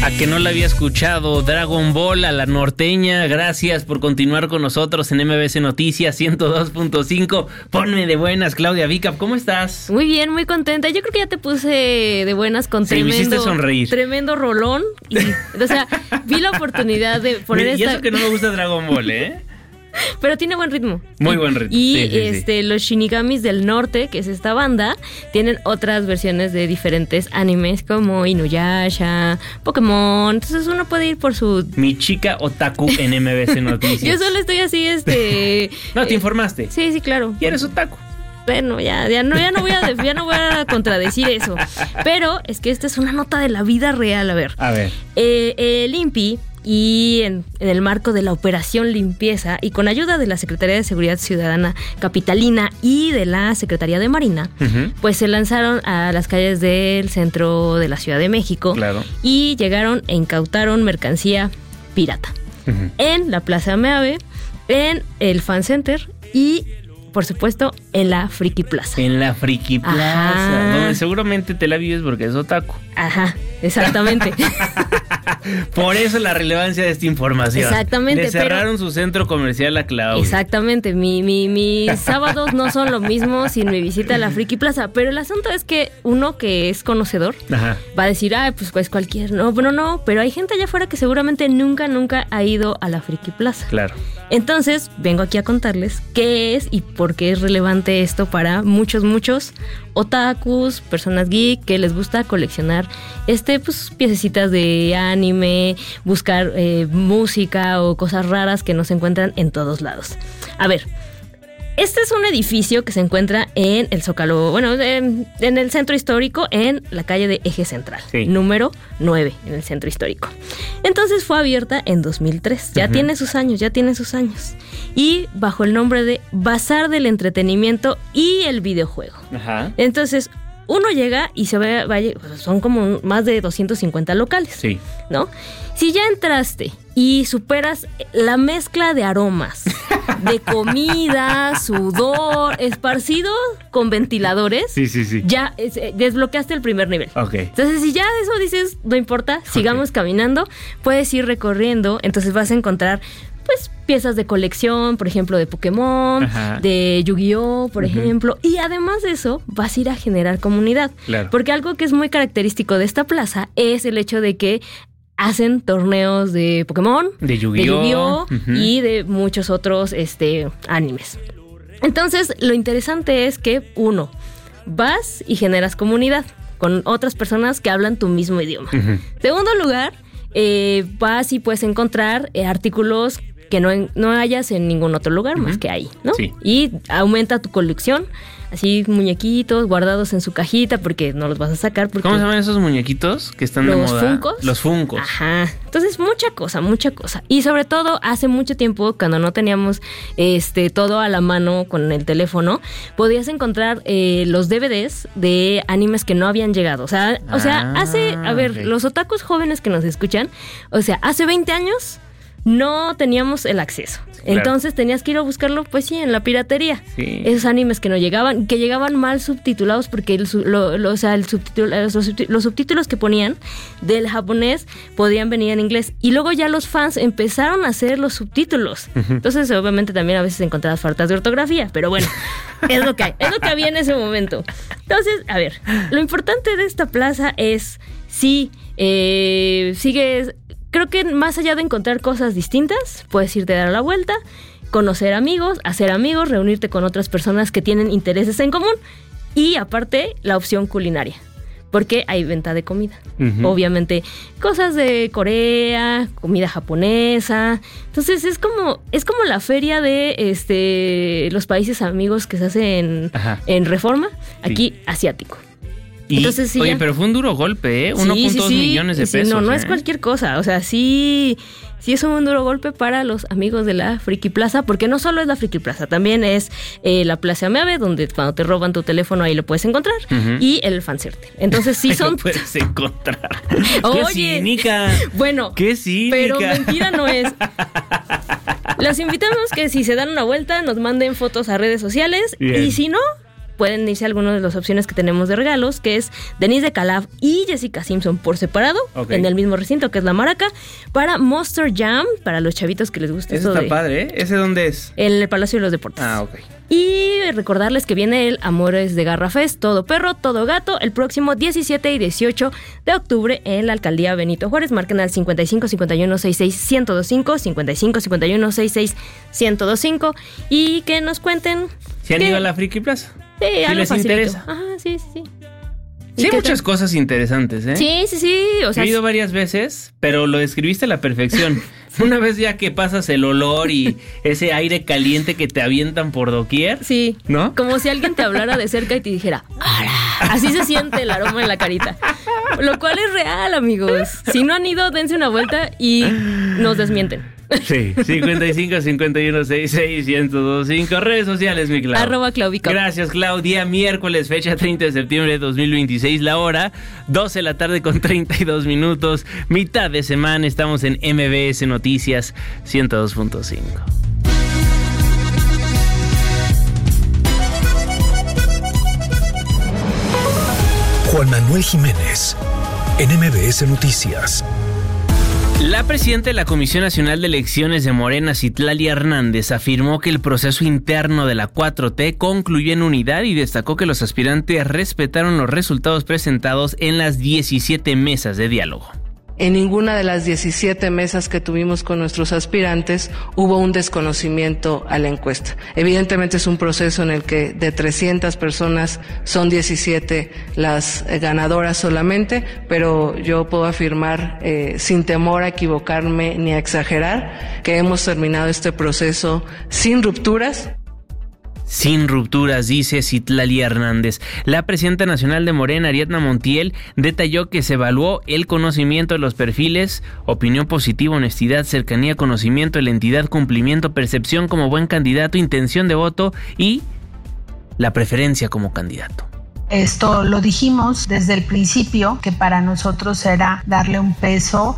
A que no la había escuchado, Dragon Ball a la norteña. Gracias por continuar con nosotros en MBC Noticias 102.5. Ponme de buenas, Claudia Vicap, ¿cómo estás? Muy bien, muy contenta. Yo creo que ya te puse de buenas con me hiciste sonreír. Tremendo rolón. Y, o sea, vi la oportunidad de poner Y eso que no me gusta Dragon Ball, ¿eh? Pero tiene buen ritmo. Muy buen ritmo. Y sí. Los Shinigamis del Norte, que es esta banda, tienen otras versiones de diferentes animes como Inuyasha, Pokémon. Entonces uno puede ir por su... Mi chica otaku en MBC Noticias. Yo solo estoy así, No, ¿te informaste? Sí, claro. ¿Y eres otaku? Bueno, ya no voy a contradecir eso. Pero es que esta es una nota de la vida real. A ver. El INPI, y en el marco de la operación limpieza y con ayuda de la Secretaría de Seguridad Ciudadana Capitalina y de la Secretaría de Marina, pues se lanzaron a las calles del centro de la Ciudad de México. Claro. Y llegaron e incautaron mercancía pirata en la Plaza Meave, en el Fan Center y, por supuesto, en la Friki Plaza. En la Friki Plaza, donde seguramente te la vives porque es otaku. Ajá, exactamente. Por eso la relevancia de esta información. Exactamente. Cerraron su centro comercial a Claudia. Exactamente. Mis sábados no son lo mismo sin mi visita a la Friki Plaza. Pero el asunto es que uno que es conocedor va a decir, pues cualquier. No, pero hay gente allá afuera que seguramente nunca ha ido a la Friki Plaza. Claro. Entonces, vengo aquí a contarles qué es y por qué es relevante esto para muchos otakus, personas geek que les gusta coleccionar pues piececitas de anime, buscar música o cosas raras que no se encuentran en todos lados. A ver, este es un edificio que se encuentra en el Zócalo, en el centro histórico, en la calle de Eje Central, número 9, en el centro histórico. Entonces fue abierta en 2003, ya tiene sus años, y bajo el nombre de Bazar del Entretenimiento y el Videojuego. Ajá. Entonces, uno llega y se ve, son como más de 250 locales, ¿no? Si ya entraste y superas la mezcla de aromas, de comida, sudor, esparcido con ventiladores, ya desbloqueaste el primer nivel. Okay. Entonces, si ya eso dices, no importa, sigamos caminando, puedes ir recorriendo, entonces vas a encontrar pues piezas de colección, por ejemplo, de Pokémon, de Yu-Gi-Oh, por ejemplo, y además de eso vas a ir a generar comunidad. Claro. Porque algo que es muy característico de esta plaza es el hecho de que hacen torneos de Pokémon, de Yu-Gi-Oh y de muchos otros animes. Entonces, lo interesante es que, uno, vas y generas comunidad con otras personas que hablan tu mismo idioma. Segundo lugar, vas y puedes encontrar artículos que no hayas en ningún otro lugar más que ahí, ¿no? Sí. Y aumenta tu colección, así muñequitos guardados en su cajita porque no los vas a sacar. ¿Cómo se llaman esos muñequitos que están de moda? ¿Funkos? Los Funkos. Ajá. Entonces, mucha cosa. Y sobre todo, hace mucho tiempo, cuando no teníamos todo a la mano con el teléfono, podías encontrar los DVDs de animes que no habían llegado. O sea, los otakus jóvenes que nos escuchan, hace 20 años no teníamos el acceso. Claro. Entonces tenías que ir a buscarlo, pues sí, en la piratería. Sí. Esos animes que no llegaban, que llegaban mal subtitulados porque los subtítulos que ponían del japonés podían venir en inglés. Y luego ya los fans empezaron a hacer los subtítulos. Entonces, obviamente, también a veces encontrabas faltas de ortografía. Pero bueno, es lo que hay. Es lo que había en ese momento. Entonces, a ver, lo importante de esta plaza es sigues. Creo que más allá de encontrar cosas distintas, puedes irte a dar la vuelta, conocer amigos, hacer amigos, reunirte con otras personas que tienen intereses en común y aparte la opción culinaria, porque hay venta de comida. Obviamente cosas de Corea, comida japonesa. Entonces es como la feria de los países amigos que se hace en Reforma, aquí asiático. Entonces, oye, pero fue un duro golpe, ¿eh? 1.2 millones de pesos. No es cualquier cosa. O sea, sí es un duro golpe para los amigos de la Friki Plaza, porque no solo es la Friki Plaza, también es la Plaza Meave, donde cuando te roban tu teléfono ahí lo puedes encontrar, y el Fancerte. Entonces sí son... lo puedes encontrar. Oye, ¡qué cínica! Bueno, ¡qué cínica! Pero mentira no es. Los invitamos que si se dan una vuelta nos manden fotos a redes sociales y si no, pueden irse a alguna de las opciones que tenemos de regalos, que es Denise de Calaf y Jessica Simpson por separado, en el mismo recinto que es La Maraca, para Monster Jam, para los chavitos que les gusta. Eso está padre, ¿eh? ¿Ese dónde es? En el Palacio de los Deportes. Ah, ok. Y recordarles que viene el Amores de Garra Fest, todo perro, todo gato, el próximo 17 y 18 de octubre en la Alcaldía Benito Juárez. Marquen al 55 51 66 1025, 55 51 66 1025 y que nos cuenten. ¿Se han ido a la Friki Plaza? Sí, ¿Sí algo les facilito. interesa? Ajá, sí. Sí, hay muchas cosas interesantes, ¿eh? Sí. O sea, he ido varias veces, pero lo describiste a la perfección. Una vez ya que pasas el olor y ese aire caliente que te avientan por doquier. Sí, ¿no? Como si alguien te hablara de cerca y te dijera, ¡ara! Así se siente el aroma en la carita. Lo cual es real, amigos. Si no han ido, dense una vuelta y nos desmienten. Sí, 55 51 66 1025. Redes sociales, mi Clau. @Claudica. Gracias, Clau. Día miércoles, fecha 30 de septiembre de 2026. La hora, 12 de la tarde con 32 minutos. Mitad de semana, estamos en MBS Noticias 102.5. Juan Manuel Jiménez, en MBS Noticias. La presidenta de la Comisión Nacional de Elecciones de Morena, Citlali Hernández, afirmó que el proceso interno de la 4T concluyó en unidad y destacó que los aspirantes respetaron los resultados presentados en las 17 mesas de diálogo. En ninguna de las 17 mesas que tuvimos con nuestros aspirantes hubo un desconocimiento a la encuesta. Evidentemente es un proceso en el que de 300 personas son 17 las ganadoras solamente, pero yo puedo afirmar sin temor a equivocarme ni a exagerar que hemos terminado este proceso sin rupturas. Sin rupturas, dice Citlali Hernández. La presidenta nacional de Morena, Ariadna Montiel, detalló que se evaluó el conocimiento de los perfiles, opinión positiva, honestidad, cercanía, conocimiento de la entidad, cumplimiento, percepción como buen candidato, intención de voto y la preferencia como candidato. Esto lo dijimos desde el principio, que para nosotros era darle un peso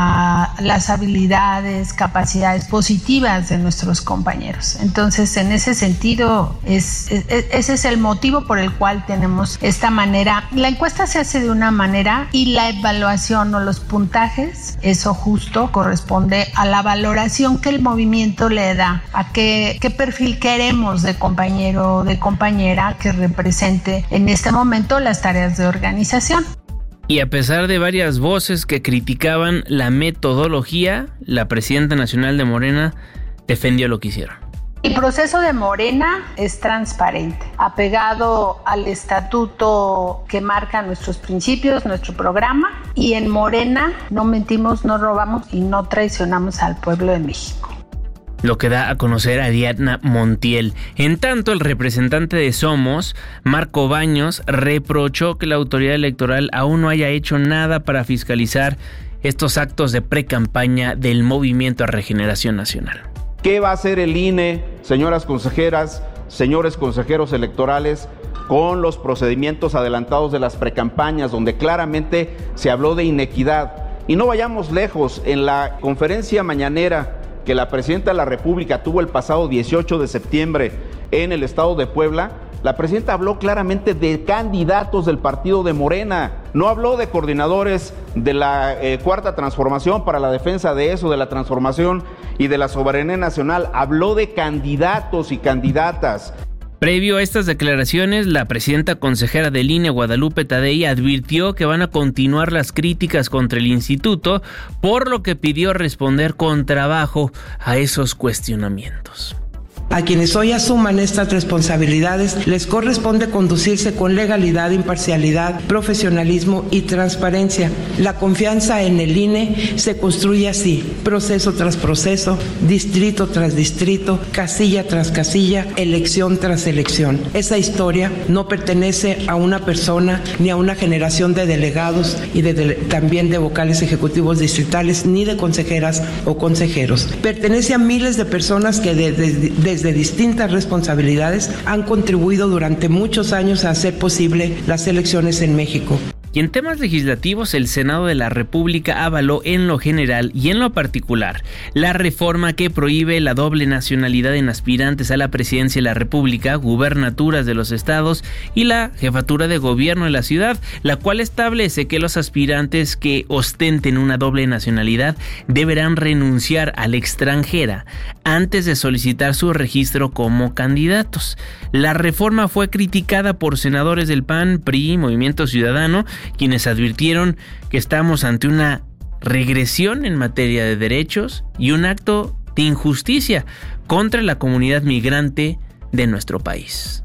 a las habilidades, capacidades positivas de nuestros compañeros. Entonces, en ese sentido, ese es el motivo por el cual tenemos esta manera. La encuesta se hace de una manera y la evaluación o los puntajes, eso justo corresponde a la valoración que el movimiento le da, a qué perfil queremos de compañero o de compañera que represente en este momento las tareas de organización. Y a pesar de varias voces que criticaban la metodología, la presidenta nacional de Morena defendió lo que hicieron. El proceso de Morena es transparente, apegado al estatuto que marca nuestros principios, nuestro programa, y en Morena no mentimos, no robamos y no traicionamos al pueblo de México. Lo que da a conocer Ariadna Montiel. En tanto, el representante de Somos, Marco Baños, reprochó que la autoridad electoral aún no haya hecho nada para fiscalizar estos actos de precampaña del Movimiento a Regeneración Nacional. ¿Qué va a hacer el INE, señoras consejeras, señores consejeros electorales, con los procedimientos adelantados de las precampañas, donde claramente se habló de inequidad? Y no vayamos lejos, en la conferencia mañanera que la presidenta de la República tuvo el pasado 18 de septiembre en el estado de Puebla, la presidenta habló claramente de candidatos del partido de Morena, no habló de coordinadores de la Cuarta Transformación para la defensa de eso, de la transformación y de la soberanía nacional, habló de candidatos y candidatas. Previo a estas declaraciones, la presidenta consejera del INE, Guadalupe Tadei, advirtió que van a continuar las críticas contra el instituto, por lo que pidió responder con trabajo a esos cuestionamientos. A quienes hoy asuman estas responsabilidades les corresponde conducirse con legalidad, imparcialidad, profesionalismo y transparencia. La confianza en el INE se construye así, proceso tras proceso, distrito tras distrito, casilla tras casilla, elección tras elección. Esa historia no pertenece a una persona ni a una generación de delegados y también de vocales ejecutivos distritales ni de consejeras o consejeros. Pertenece a miles de personas que desde distintas responsabilidades han contribuido durante muchos años a hacer posible las elecciones en México. Y en temas legislativos, el Senado de la República avaló en lo general y en lo particular la reforma que prohíbe la doble nacionalidad en aspirantes a la presidencia de la República, gubernaturas de los estados y la jefatura de gobierno de la ciudad, la cual establece que los aspirantes que ostenten una doble nacionalidad deberán renunciar a la extranjera antes de solicitar su registro como candidatos. La reforma fue criticada por senadores del PAN, PRI, Movimiento Ciudadano, quienes advirtieron que estamos ante una regresión en materia de derechos y un acto de injusticia contra la comunidad migrante de nuestro país.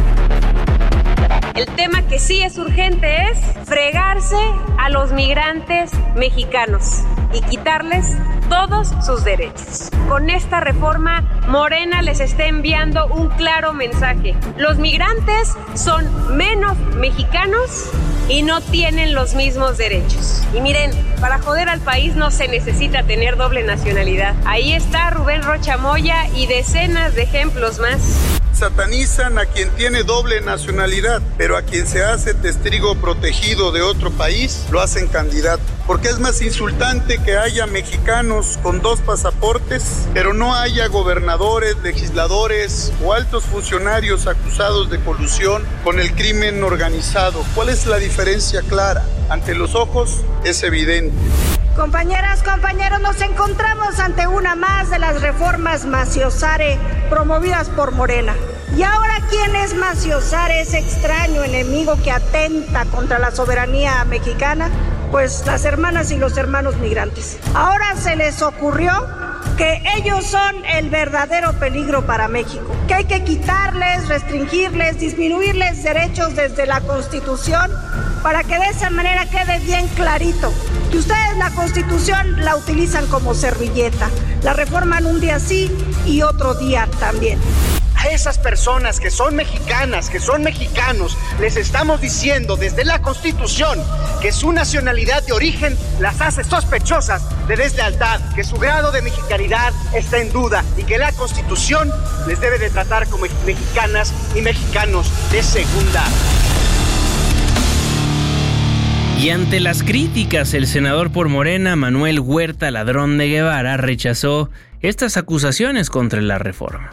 El tema que sí es urgente es fregarse a los migrantes mexicanos y quitarles todos sus derechos. Con esta reforma, Morena les está enviando un claro mensaje. Los migrantes son menos mexicanos y no tienen los mismos derechos. Y miren, para joder al país no se necesita tener doble nacionalidad. Ahí está Rubén Rocha Moya y decenas de ejemplos más. Satanizan a quien tiene doble nacionalidad, pero a quien se hace testigo protegido de otro país, lo hacen candidato. Porque es más insultante que haya mexicanos con 2 pasaportes, pero no haya gobernadores, legisladores o altos funcionarios acusados de colusión con el crimen organizado. ¿Cuál es la diferencia clara? Ante los ojos es evidente. Compañeras, compañeros, nos encontramos ante una más de las reformas Maciosare promovidas por Morena. Y ahora, ¿quién es Maciosare, ese extraño enemigo que atenta contra la soberanía mexicana? Pues las hermanas y los hermanos migrantes. Ahora se les ocurrió que ellos son el verdadero peligro para México, que hay que quitarles, restringirles, disminuirles derechos desde la Constitución para que de esa manera quede bien clarito que ustedes la Constitución la utilizan como servilleta, la reforman un día sí y otro día también. A esas personas que son mexicanas, que son mexicanos, les estamos diciendo desde la Constitución que su nacionalidad de origen las hace sospechosas de deslealtad, que su grado de mexicanidad está en duda y que la Constitución les debe de tratar como mexicanas y mexicanos de segunda. Y ante las críticas, el senador por Morena, Manuel Huerta Ladrón de Guevara, rechazó estas acusaciones contra la reforma.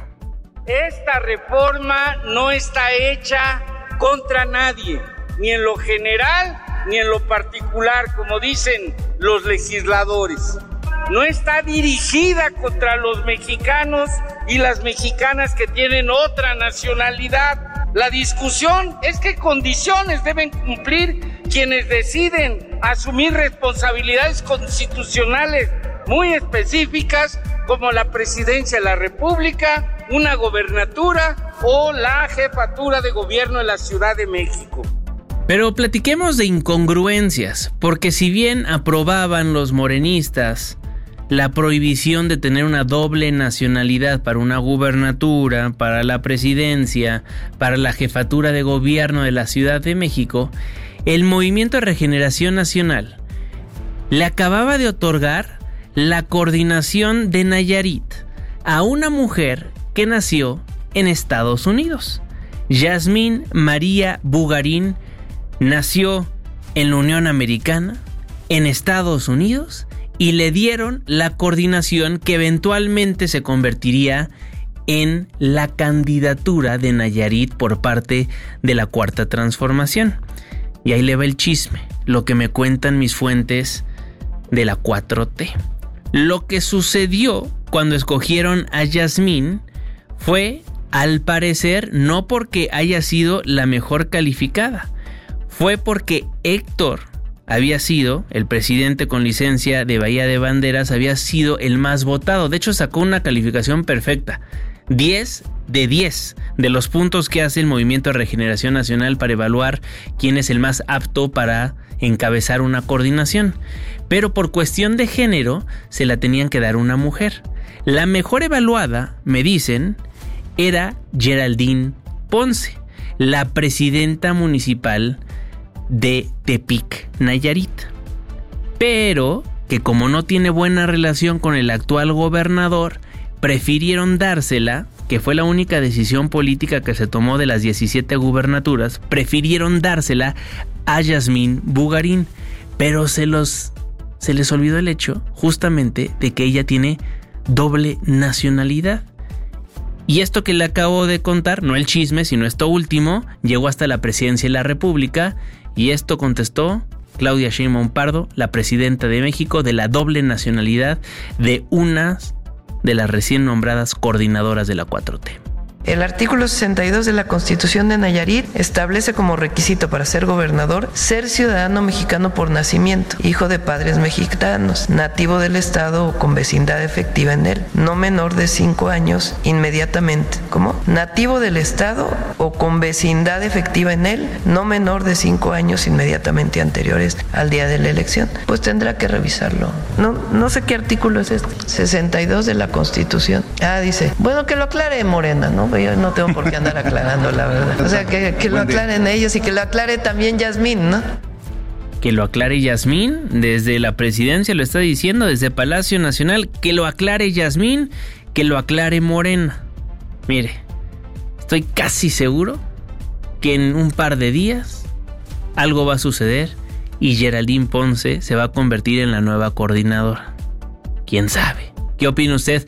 Esta reforma no está hecha contra nadie, ni en lo general ni en lo particular, como dicen los legisladores. No está dirigida contra los mexicanos y las mexicanas que tienen otra nacionalidad. La discusión es qué condiciones deben cumplir quienes deciden asumir responsabilidades constitucionales muy específicas como la presidencia de la República, una gobernatura o la jefatura de gobierno de la Ciudad de México. Pero platiquemos de incongruencias, porque si bien aprobaban los morenistas la prohibición de tener una doble nacionalidad para una gubernatura, para la presidencia, para la jefatura de gobierno de la Ciudad de México, el Movimiento Regeneración Nacional le acababa de otorgar la coordinación de Nayarit a una mujer que nació en Estados Unidos. Yasmín María Bugarín nació en la Unión Americana, en Estados Unidos, y le dieron la coordinación que eventualmente se convertiría en la candidatura de Nayarit por parte de la Cuarta Transformación. Y ahí le va el chisme, lo que me cuentan mis fuentes de la 4T. Lo que sucedió cuando escogieron a Yasmín fue, al parecer, no porque haya sido la mejor calificada, fue porque Héctor había sido, el presidente con licencia de Bahía de Banderas, había sido el más votado. De hecho, sacó una calificación perfecta. 10 de 10 de los puntos que hace el Movimiento de Regeneración Nacional para evaluar quién es el más apto para encabezar una coordinación. Pero por cuestión de género, se la tenían que dar a una mujer. La mejor evaluada, me dicen, era Geraldine Ponce, la presidenta municipal de Tepic, Nayarit, pero que como no tiene buena relación con el actual gobernador, prefirieron dársela, que fue la única decisión política que se tomó de las 17 gubernaturas, prefirieron dársela a Yasmín Bugarín, pero se les olvidó el hecho justamente de que ella tiene doble nacionalidad. Y esto que le acabo de contar, no el chisme, sino esto último, llegó hasta la presidencia de la República, y esto contestó Claudia Sheinbaum Pardo, la presidenta de México, de la doble nacionalidad de una de las recién nombradas coordinadoras de la 4T. El artículo 62 de la Constitución de Nayarit establece como requisito para ser gobernador ser ciudadano mexicano por nacimiento, hijo de padres mexicanos, nativo del estado o con vecindad efectiva en él, no menor de 5 años inmediatamente. ¿Cómo? Nativo del estado o con vecindad efectiva en él, no menor de 5 años inmediatamente anteriores al día de la elección. Pues tendrá que revisarlo. No sé qué artículo es este. 62 de la Constitución. Dice, bueno, que lo aclare Morena, ¿no? Yo no tengo por qué andar aclarando, la verdad. O sea, que lo aclaren ellos y que lo aclare también Yasmín, ¿no? Que lo aclare Yasmín, desde la presidencia lo está diciendo, desde Palacio Nacional, que lo aclare Yasmín, que lo aclare Morena. Mire, estoy casi seguro que en un par de días algo va a suceder y Geraldine Ponce se va a convertir en la nueva coordinadora. ¿Quién sabe? ¿Qué opina usted?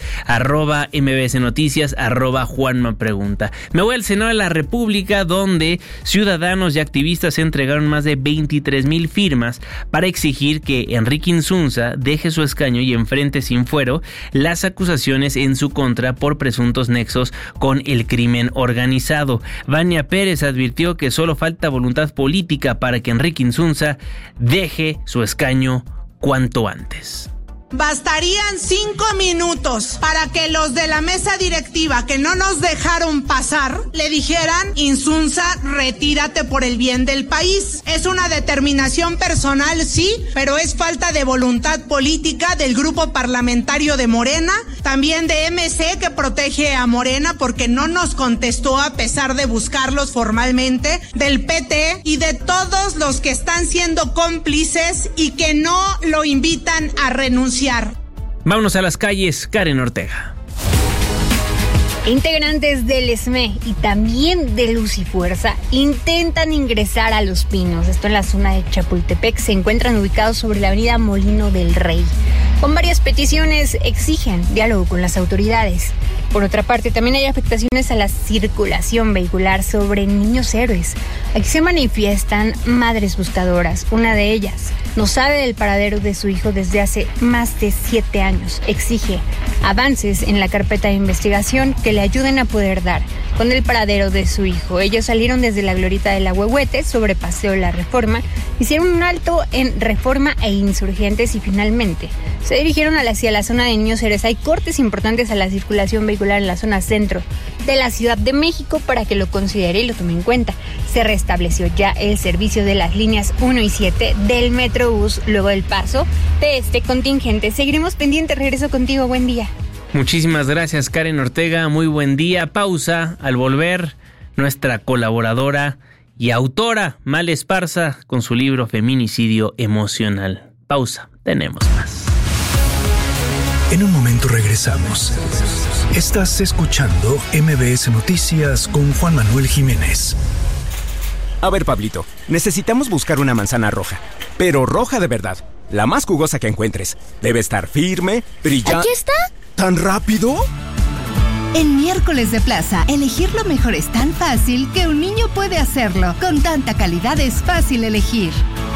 @MBS Noticias, @Juanma Pregunta. Me voy al Senado de la República, donde ciudadanos y activistas entregaron más de 23,000 firmas para exigir que Enrique Insunza deje su escaño y enfrente sin fuero las acusaciones en su contra por presuntos nexos con el crimen organizado. Vania Pérez advirtió que solo falta voluntad política para que Enrique Insunza deje su escaño cuanto antes. Bastarían 5 minutos para que los de la mesa directiva que no nos dejaron pasar le dijeran: Insunza, retírate por el bien del país. Es una determinación personal, sí, pero es falta de voluntad política del grupo parlamentario de Morena, también de MC, que protege a Morena porque no nos contestó a pesar de buscarlos formalmente, del PT y de todos los que están siendo cómplices y que no lo invitan a renunciar. Vámonos a las calles, Karen Ortega. Integrantes del SME y también de Luz y Fuerza intentan ingresar a Los Pinos. Esto en la zona de Chapultepec. Se encuentran ubicados sobre la avenida Molino del Rey. Con varias peticiones exigen diálogo con las autoridades. Por otra parte, también hay afectaciones a la circulación vehicular sobre Niños Héroes. Aquí se manifiestan madres buscadoras. Una de ellas no sabe del paradero de su hijo desde hace más de 7 años. Exige avances en la carpeta de investigación que le ayuden a poder dar con el paradero de su hijo. Ellos salieron desde la glorieta de la Huehuete sobre Paseo La Reforma, hicieron un alto en Reforma e Insurgentes y finalmente se dirigieron hacia la zona de Niños Héroes. Hay cortes importantes a la circulación vehicular en la zona centro de la Ciudad de México para que lo considere y lo tome en cuenta. Se restableció ya el servicio de las líneas 1 y 7 del Metrobús luego del paso de este contingente. Seguiremos pendientes. Regreso contigo. Buen día. Muchísimas gracias, Karen Ortega. Muy buen día. Pausa. Al volver, nuestra colaboradora y autora, Male Esparza, con su libro Feminicidio Emocional. Pausa. Tenemos más. En un momento regresamos. Estás escuchando MBS Noticias con Juan Manuel Jiménez. A ver, Pablito, necesitamos buscar una manzana roja, pero roja de verdad, la más jugosa que encuentres. Debe estar firme, brillante. ¿Aquí está? ¿Tan rápido? En Miércoles de Plaza, elegir lo mejor es tan fácil que un niño puede hacerlo. Con tanta calidad es fácil elegir.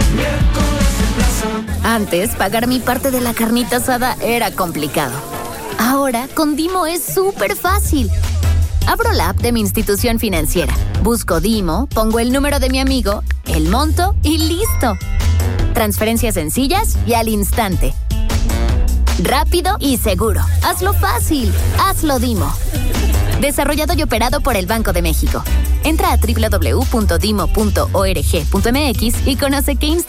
Antes, pagar mi parte de la carnita asada era complicado. Ahora, con Dimo es súper fácil. Abro la app de mi institución financiera, busco Dimo, pongo el número de mi amigo, el monto y ¡listo! Transferencias sencillas y al instante. Rápido y seguro. Hazlo fácil. Hazlo Dimo. Desarrollado y operado por el Banco de México. Entra a www.dimo.org.mx y conoce qué